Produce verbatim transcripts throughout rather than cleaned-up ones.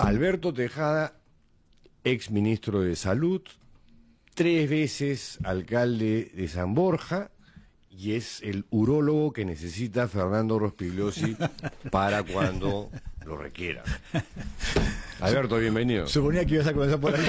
Alberto Tejada, ex ministro de Salud, tres veces alcalde de San Borja, y es el urólogo que necesita Fernando Rospigliosi para cuando lo requiera. Alberto, bienvenido. Suponía que ibas a comenzar por ahí.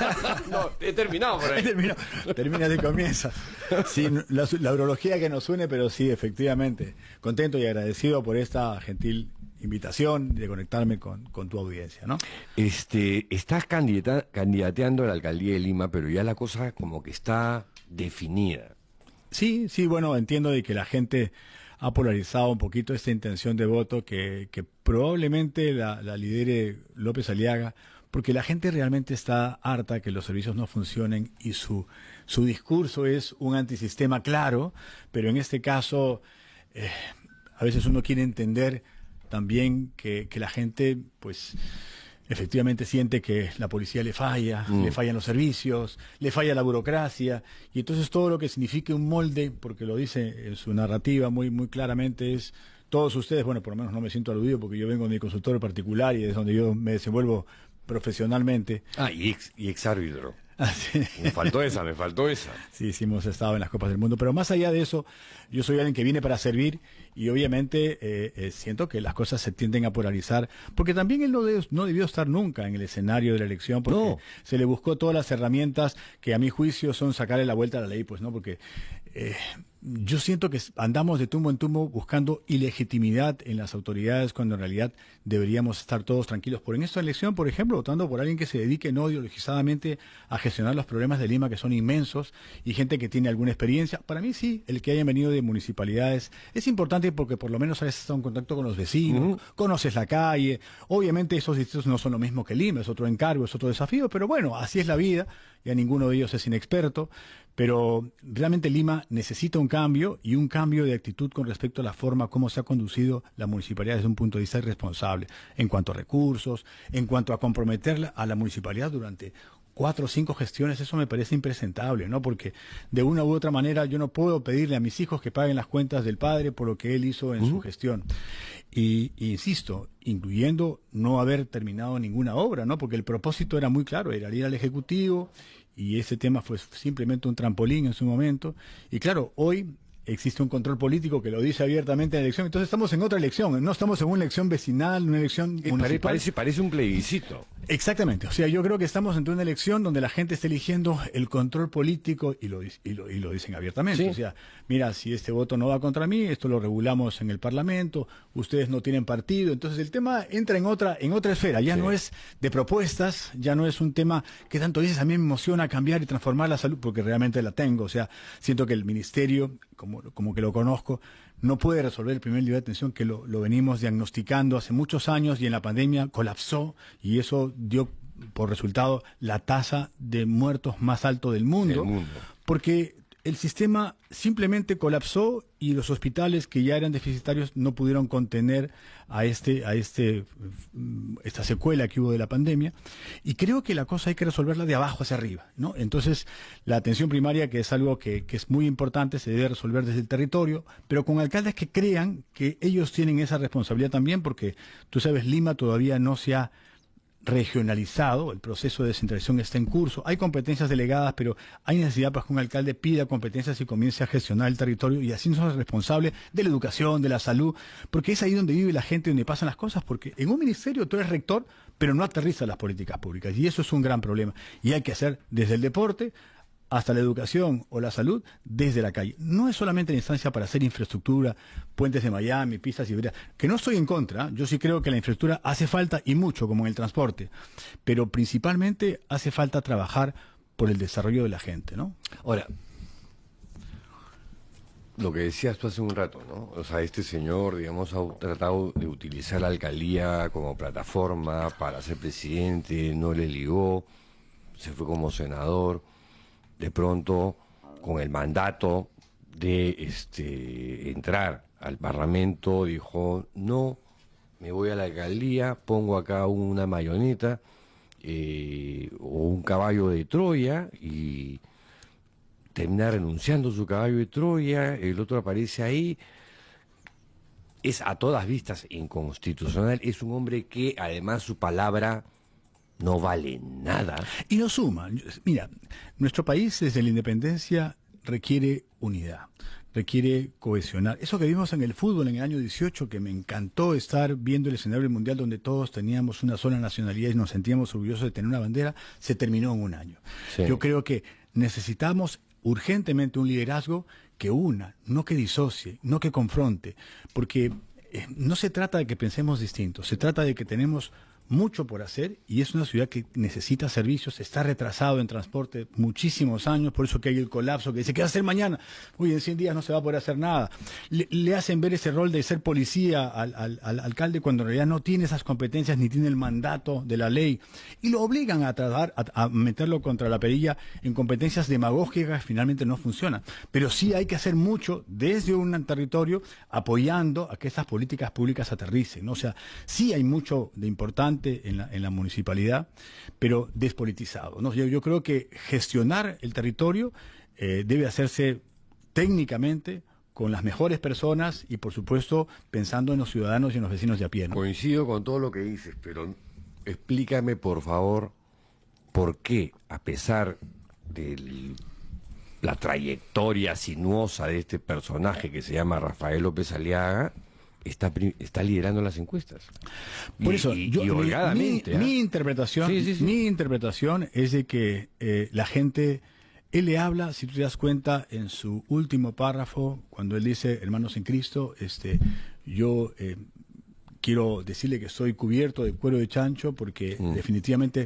No, he terminado por ahí. Terminó, termina de comienza. Sí, la, la urología que nos une, pero sí, efectivamente. Contento y agradecido por esta gentil invitación de conectarme con, con tu audiencia, ¿no? Este, estás candidata, candidateando a la alcaldía de Lima, pero ya la cosa como que está definida. Sí, sí, bueno, entiendo de que la gente ha polarizado un poquito esta intención de voto que, que probablemente la, la lidere López Aliaga, porque la gente realmente está harta que los servicios no funcionen y su, su discurso es un antisistema claro, pero en este caso eh, a veces uno quiere entender también que, que la gente, pues, efectivamente siente que la policía le falla, mm. le fallan los servicios, le falla la burocracia, y entonces todo lo que signifique un molde, porque lo dice en su narrativa muy, muy claramente, es todos ustedes, bueno, por lo menos no me siento aludido porque yo vengo de mi consultorio particular y es donde yo me desenvuelvo profesionalmente. Ah, y ex, y ex árbitro. Ah, sí. Me faltó esa, me faltó esa. Sí, sí, hemos estado en las Copas del Mundo, pero más allá de eso, yo soy alguien que viene para servir y obviamente eh, eh, siento que las cosas se tienden a polarizar, porque también él no, de, no debió estar nunca en el escenario de la elección, porque no. se le buscó todas las herramientas que a mi juicio son sacarle la vuelta a la ley, pues, ¿no? Porque eh, yo siento que andamos de tumbo en tumbo buscando ilegitimidad en las autoridades cuando en realidad deberíamos estar todos tranquilos. Por en esta elección, por ejemplo, votando por alguien que se dedique no ideologizadamente a gestionar los problemas de Lima, que son inmensos, y gente que tiene alguna experiencia. Para mí sí, el que hayan venido de municipalidades es importante porque por lo menos has estado en contacto con los vecinos, uh-huh. conoces la calle. Obviamente esos distritos no son lo mismo que Lima, es otro encargo, es otro desafío, pero bueno, así es la vida, ya ninguno de ellos es inexperto. Pero realmente Lima necesita un cambio y un cambio de actitud con respecto a la forma como se ha conducido la municipalidad desde un punto de vista irresponsable en cuanto a recursos, en cuanto a comprometer a la municipalidad durante cuatro o cinco gestiones. Eso me parece impresentable, ¿no? Porque de una u otra manera yo no puedo pedirle a mis hijos que paguen las cuentas del padre por lo que él hizo en uh-huh. su gestión. Y, y insisto, incluyendo no haber terminado ninguna obra, ¿no? Porque el propósito era muy claro, era ir al Ejecutivo, y ese tema fue simplemente un trampolín en su momento. Y claro, hoy existe un control político que lo dice abiertamente en la elección. Entonces estamos en otra elección, no estamos en una elección vecinal, una elección municipal. Parece, parece un plebiscito. Exactamente. O sea, yo creo que estamos ante una elección donde la gente está eligiendo el control político y lo, y lo, y lo dicen abiertamente. Sí. O sea, mira, si este voto no va contra mí, esto lo regulamos en el Parlamento, ustedes no tienen partido. Entonces el tema entra en otra, en otra esfera. Ya sí. no es de propuestas, ya no es un tema que tanto dices, a mí me emociona cambiar y transformar la salud, porque realmente la tengo. O sea, siento que el ministerio, como, como que lo conozco, no puede resolver el primer nivel de atención, que lo, lo venimos diagnosticando hace muchos años y en la pandemia colapsó y eso dio por resultado la tasa de muertos más alto del mundo, del mundo. Porque el sistema simplemente colapsó y los hospitales que ya eran deficitarios no pudieron contener a este, a este, esta secuela que hubo de la pandemia. Y creo que la cosa hay que resolverla de abajo hacia arriba, ¿no? Entonces, la atención primaria, que es algo que, que es muy importante, se debe resolver desde el territorio, pero con alcaldes que crean que ellos tienen esa responsabilidad también, porque tú sabes, Lima todavía no se ha regionalizado, el proceso de descentralización está en curso, hay competencias delegadas, pero hay necesidad para que un alcalde pida competencias y comience a gestionar el territorio y así no es responsable de la educación, de la salud, porque es ahí donde vive la gente, donde pasan las cosas, porque en un ministerio tú eres rector, pero no aterrizas las políticas públicas y eso es un gran problema y hay que hacer desde el deporte hasta la educación o la salud desde la calle. No es solamente la instancia para hacer infraestructura, puentes de Miami, pistas y vías, que no estoy en contra, yo sí creo que la infraestructura hace falta y mucho, como en el transporte, pero principalmente hace falta trabajar por el desarrollo de la gente, ¿no? Ahora, lo que decías tú hace un rato, ¿no? O sea, este señor, digamos, ha tratado de utilizar la alcaldía como plataforma para ser presidente, no le ligó, se fue como senador. De pronto, con el mandato de este entrar al Parlamento, dijo, no, me voy a la alcaldía, pongo acá una marioneta eh, o un caballo de Troya y termina renunciando a su caballo de Troya, el otro aparece ahí. Es a todas vistas inconstitucional, es un hombre que además su palabra no vale nada. Y no suma. Mira, nuestro país desde la independencia requiere unidad, requiere cohesionar. Eso que vimos en el fútbol en el año dieciocho, que me encantó estar viendo el escenario mundial donde todos teníamos una sola nacionalidad y nos sentíamos orgullosos de tener una bandera, se terminó en un año. Sí. Yo creo que necesitamos urgentemente un liderazgo que una, no que disocie, no que confronte, porque eh, no se trata de que pensemos distintos, se trata de que tenemos mucho por hacer y es una ciudad que necesita servicios, está retrasado en transporte muchísimos años, por eso que hay el colapso que dice, ¿qué va a hacer mañana? Uy, en cien días no se va a poder hacer nada. Le, le hacen ver ese rol de ser policía al, al, al alcalde cuando en realidad no tiene esas competencias ni tiene el mandato de la ley y lo obligan a tratar, a, a meterlo contra la perilla en competencias demagógicas que finalmente no funcionan. Pero sí hay que hacer mucho desde un territorio apoyando a que esas políticas públicas aterricen, ¿no? O sea, sí hay mucho de importante En la, en la municipalidad, pero despolitizado, ¿no? Yo, yo creo que gestionar el territorio eh, debe hacerse técnicamente con las mejores personas y, por supuesto, pensando en los ciudadanos y en los vecinos de a pie, ¿no? Coincido con todo lo que dices, pero explícame, por favor, por qué, a pesar de la trayectoria sinuosa de este personaje que se llama Rafael López Aliaga, Está, está liderando las encuestas. Por y, eso, y, yo, y holgadamente, mi, ¿eh? mi interpretación, sí, sí, sí. mi interpretación es de que eh, la gente, él le habla, si tú te das cuenta, en su último párrafo, cuando él dice, hermanos en Cristo, este, yo eh, quiero decirle que soy cubierto de cuero de chancho, porque mm. definitivamente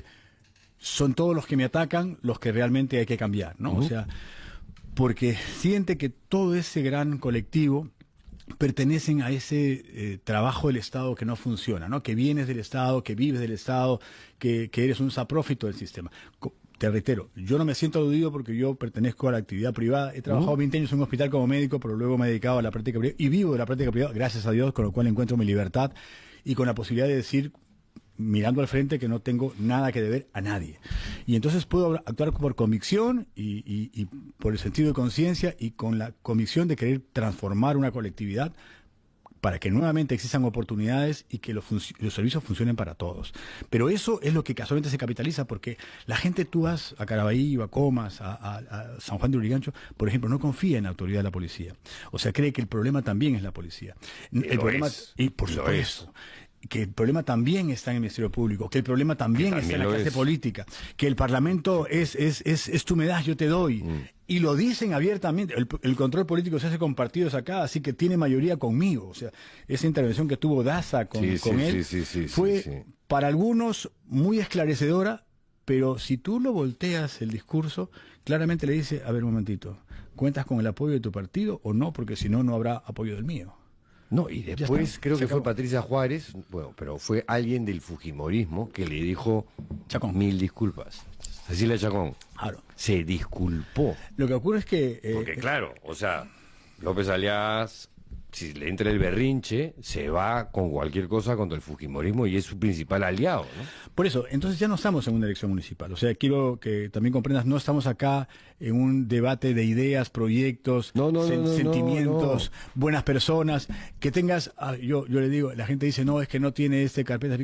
son todos los que me atacan los que realmente hay que cambiar, ¿no? Uh-huh. O sea, porque siente que todo ese gran colectivo pertenecen a ese eh, trabajo del Estado que no funciona, ¿no? Que vienes del Estado, que vives del Estado, que, que eres un saprófito del sistema. Co Te reitero, yo no me siento aludido porque yo pertenezco a la actividad privada. He trabajado uh-huh. veinte años en un hospital como médico, pero luego me he dedicado a la práctica privada y vivo de la práctica privada, gracias a Dios, con lo cual encuentro mi libertad y con la posibilidad de decir, mirando al frente, que no tengo nada que deber a nadie. Y entonces puedo actuar por convicción y, y, y por el sentido de conciencia y con la convicción de querer transformar una colectividad para que nuevamente existan oportunidades y que los, los servicios funcionen para todos. Pero eso es lo que casualmente se capitaliza, porque la gente, tú vas a Caraballo, a Comas, a, a, a San Juan de Urigancho, por ejemplo, no confía en la autoridad de la policía. O sea, cree que el problema también es la policía. El el problema, es. Y por supuesto. Que el problema también está en el Ministerio Público, que el problema también, también está en la clase es. política, que el Parlamento es, es, es, es tu me das, yo te doy. Mm. Y lo dicen abiertamente. El, el control político se hace con partidos acá, así que tiene mayoría conmigo. O sea, esa intervención que tuvo Daza con, sí, con sí, él sí, sí, sí, fue sí, sí. para algunos muy esclarecedora, pero si tú lo volteas el discurso, claramente le dice, a ver un momentito, ¿cuentas con el apoyo de tu partido o no? Porque si no, no habrá apoyo del mío. No, y después creo que fue Patricia Juárez, bueno, pero fue alguien del fujimorismo que le dijo Chacón. mil disculpas. Cecilia Chacón. Claro. Se disculpó. Lo que ocurre es que... Eh, Porque claro, o sea, López Aliaga, si le entra el berrinche, se va con cualquier cosa contra el fujimorismo y es su principal aliado, ¿no? Por eso, entonces ya no estamos en una elección municipal. O sea, quiero que también comprendas, no estamos acá en un debate de ideas, proyectos, no, no, sen no, no, sentimientos, no, no. buenas personas. Que tengas, ah, yo, yo le digo, la gente dice, no, es que no tiene este carpeta.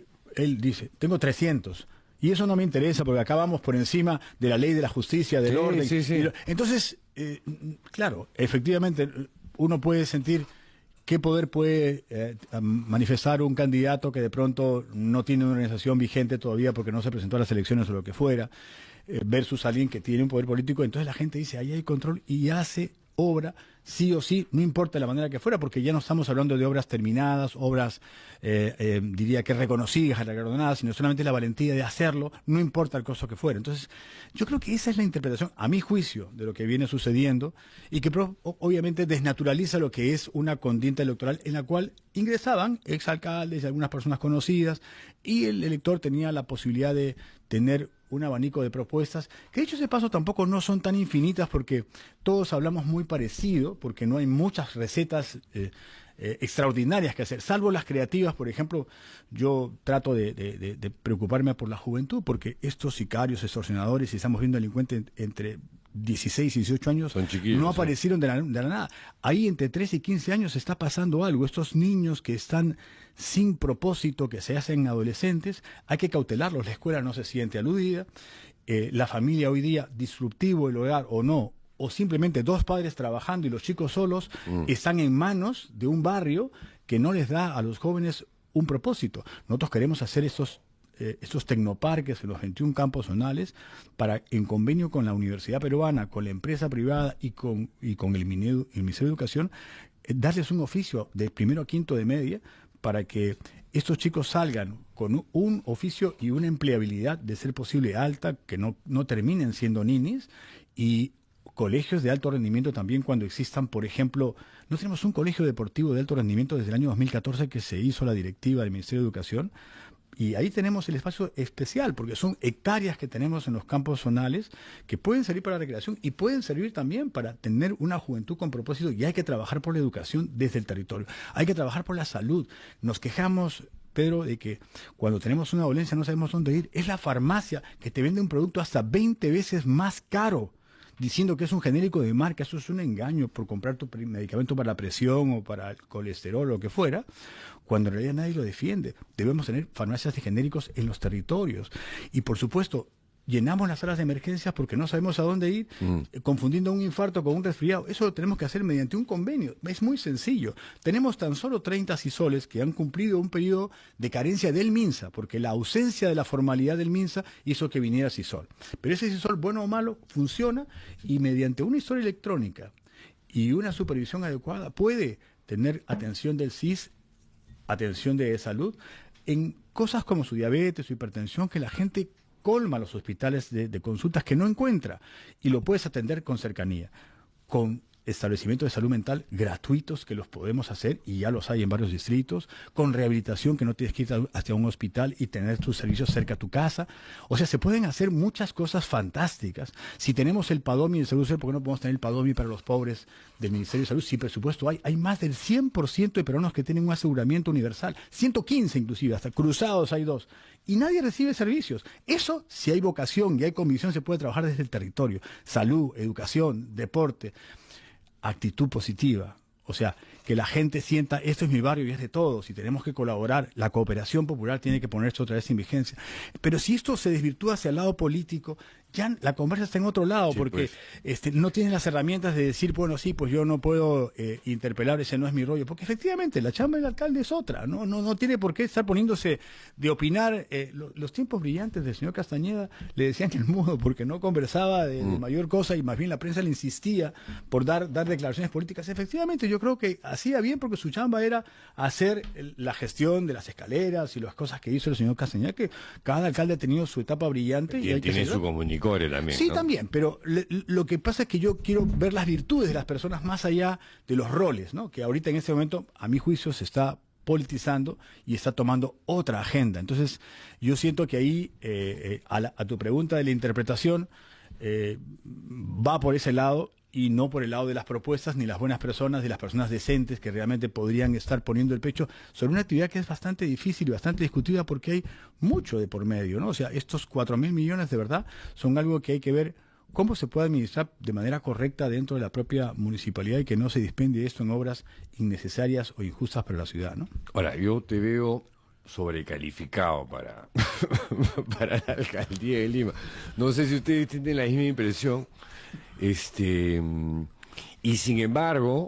Él dice, tengo trescientos. Y eso no me interesa porque acá vamos por encima de la ley de la justicia, del sí, orden. Sí, sí. Lo, entonces, eh, claro, efectivamente, uno puede sentir qué poder puede eh, manifestar un candidato que de pronto no tiene una organización vigente todavía porque no se presentó a las elecciones o lo que fuera, eh, versus alguien que tiene un poder político. Entonces la gente dice, ahí hay control y hace obra, sí o sí, no importa la manera que fuera, porque ya no estamos hablando de obras terminadas, obras, eh, eh, diría que reconocidas, galardonadas, sino solamente la valentía de hacerlo, no importa el costo que fuera. Entonces, yo creo que esa es la interpretación, a mi juicio, de lo que viene sucediendo, y que obviamente desnaturaliza lo que es una contienda electoral en la cual ingresaban exalcaldes y algunas personas conocidas, y el elector tenía la posibilidad de tener un abanico de propuestas, que dicho ese paso tampoco no son tan infinitas porque todos hablamos muy parecido, porque no hay muchas recetas eh, eh, extraordinarias que hacer, salvo las creativas. Por ejemplo, yo trato de, de, de, de preocuparme por la juventud, porque estos sicarios, extorsionadores, y estamos viendo delincuentes entre dieciséis, dieciocho años, Son chiquillos, no sí. aparecieron de la, de la nada. Ahí entre trece y quince años está pasando algo. Estos niños que están sin propósito, que se hacen adolescentes, hay que cautelarlos. La escuela no se siente aludida. Eh, la familia hoy día, disruptivo el hogar o no, o simplemente dos padres trabajando y los chicos solos, mm. están en manos de un barrio que no les da a los jóvenes un propósito. Nosotros queremos hacer estos Eh, estos tecnoparques en los veintiún campos zonales para, en convenio con la Universidad Peruana, con la empresa privada y con, y con el, Minedu, el Ministerio de Educación, eh, darles un oficio de primero a quinto de media para que estos chicos salgan con un, un oficio y una empleabilidad de ser posible alta, que no, no terminen siendo ninis, y colegios de alto rendimiento también cuando existan. Por ejemplo, no tenemos un colegio deportivo de alto rendimiento desde el año dos mil catorce que se hizo la directiva del Ministerio de Educación. Y ahí tenemos el espacio especial, porque son hectáreas que tenemos en los campos zonales que pueden servir para la recreación y pueden servir también para tener una juventud con propósito. Y hay que trabajar por la educación desde el territorio. Hay que trabajar por la salud. Nos quejamos, Pedro, de que cuando tenemos una dolencia no sabemos dónde ir. Es la farmacia que te vende un producto hasta veinte veces más caro, diciendo que es un genérico de marca. Eso es un engaño por comprar tu medicamento para la presión o para el colesterol o lo que fuera, cuando en realidad nadie lo defiende. Debemos tener farmacias de genéricos en los territorios. Y por supuesto, llenamos las salas de emergencias porque no sabemos a dónde ir, mm. eh, confundiendo un infarto con un resfriado. Eso lo tenemos que hacer mediante un convenio. Es muy sencillo. Tenemos tan solo treinta CISOLes que han cumplido un periodo de carencia del MINSA, porque la ausencia de la formalidad del MINSA hizo que viniera CISOL. Pero ese CISOL, bueno o malo, funciona, y mediante una historia electrónica y una supervisión adecuada puede tener atención del C I S, atención de salud, en cosas como su diabetes, su hipertensión, que la gente colma los hospitales de, de consultas que no encuentra, y lo puedes atender con cercanía, con establecimientos de salud mental gratuitos que los podemos hacer, y ya los hay en varios distritos, con rehabilitación que no tienes que ir hasta un hospital y tener tus servicios cerca a tu casa. O sea, se pueden hacer muchas cosas fantásticas. Si tenemos el PADOMI de Salud, ¿por qué no podemos tener el PADOMI para los pobres del Ministerio de Salud? Sí, presupuesto hay. Hay más del cien por ciento de peruanos que tienen un aseguramiento universal, ciento quince inclusive, hasta cruzados hay dos. Y nadie recibe servicios. Eso, si hay vocación y hay convicción, se puede trabajar desde el territorio. Salud, educación, deporte, actitud positiva. O sea, que la gente sienta, esto es mi barrio y es de todos, y tenemos que colaborar. La cooperación popular tiene que ponerse otra vez en vigencia. Pero si esto se desvirtúa hacia el lado político, ya la conversa está en otro lado, sí, porque pues. este, no tienen las herramientas de decir, bueno, sí, pues yo no puedo eh, interpelar, ese no es mi rollo, porque efectivamente la chamba del alcalde es otra, no no no tiene por qué estar poniéndose de opinar. Eh, lo, los tiempos brillantes del señor Castañeda le decían que el mudo, porque no conversaba de, mm. de mayor cosa, y más bien la prensa le insistía por dar, dar declaraciones políticas. Efectivamente, yo creo que hacía bien, porque su chamba era hacer el, la gestión de las escaleras y las cosas que hizo el señor Castañeda, que cada alcalde ha tenido su etapa brillante. Y, y hay tiene que su comunicación. También, sí, ¿no? También, pero le, lo que pasa es que yo quiero ver las virtudes de las personas más allá de los roles, ¿no? Que ahorita en este momento, a mi juicio, se está politizando y está tomando otra agenda. Entonces, yo siento que ahí, eh, eh, a, la, a tu pregunta de la interpretación, eh, va por ese lado, y no por el lado de las propuestas, ni las buenas personas, de las personas decentes que realmente podrían estar poniendo el pecho sobre una actividad que es bastante difícil y bastante discutida, porque hay mucho de por medio, ¿no? O sea, estos cuatro mil millones de verdad son algo que hay que ver cómo se puede administrar de manera correcta dentro de la propia municipalidad, y que no se dispendie esto en obras innecesarias o injustas para la ciudad, ¿no? Ahora, yo te veo sobrecalificado para, para la alcaldía de Lima. No sé si ustedes tienen la misma impresión. Este, y sin embargo,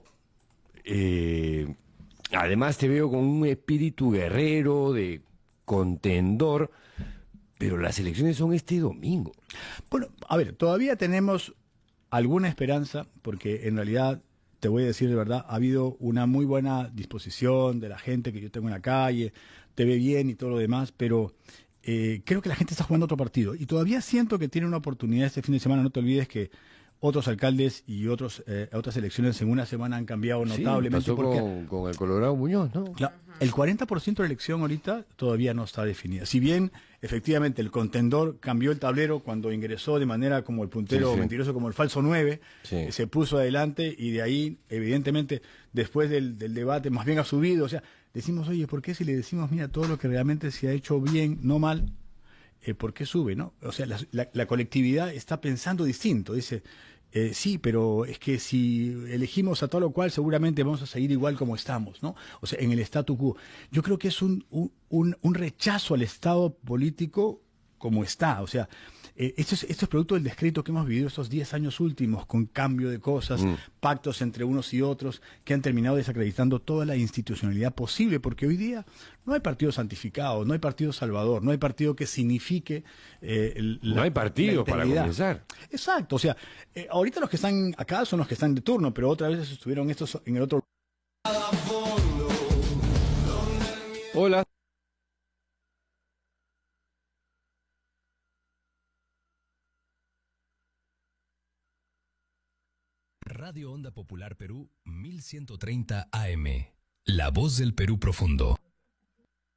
eh, además te veo con un espíritu guerrero, de contendor, pero las elecciones son este domingo. Bueno, a ver, todavía tenemos alguna esperanza, porque en realidad, te voy a decir de verdad, ha habido una muy buena disposición de la gente que yo tengo en la calle, te ve bien y todo lo demás, pero eh, creo que la gente está jugando otro partido, y todavía siento que tiene una oportunidad este fin de semana. No te olvides que otros alcaldes y otros eh, otras elecciones en una semana han cambiado notablemente. Sí, pasó porque, con, con el Colorado Muñoz, ¿no? Claro, el cuarenta por ciento de la elección ahorita todavía no está definida. Si bien, efectivamente, el contendor cambió el tablero cuando ingresó de manera como el puntero sí, sí. mentiroso, como el falso nueve, sí. se puso adelante, y de ahí, evidentemente, después del, del debate, más bien ha subido. O sea, decimos, oye, ¿por qué si le decimos, mira, todo lo que realmente se ha hecho bien, no mal, eh, ¿por qué sube, no? O sea, la, la, la colectividad está pensando distinto. Dice, Eh, sí, pero es que si elegimos a tal o cual, seguramente vamos a seguir igual como estamos, ¿no? O sea, en el statu quo. Yo creo que es un, un, un, un rechazo al Estado político como está. O sea, eh, esto, es, esto es producto del descrédito que hemos vivido estos diez años últimos, con cambio de cosas, mm. pactos entre unos y otros, que han terminado desacreditando toda la institucionalidad posible, porque hoy día no hay partido santificado, no hay partido salvador, no hay partido que signifique... Eh, el, no la, hay partido para comenzar. Exacto, o sea, eh, ahorita los que están acá son los que están de turno, pero otras veces estuvieron estos en el otro... Hola. Radio Onda Popular Perú mil ciento treinta A M. La voz del Perú profundo.